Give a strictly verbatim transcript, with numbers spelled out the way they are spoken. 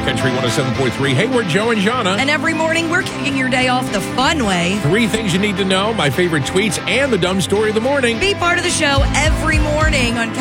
Cat Country one oh seven point three. Hey, we're Joe and Jana. And every morning, we're kicking your day off the fun way. Three things you need to know, my favorite tweets, and the dumb story of the morning. Be part of the show every morning on